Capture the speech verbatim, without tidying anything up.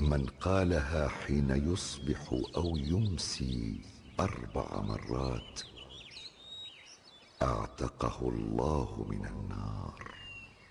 من قالها حين يصبح او يمسي اربع مرات اعتقه الله من النار.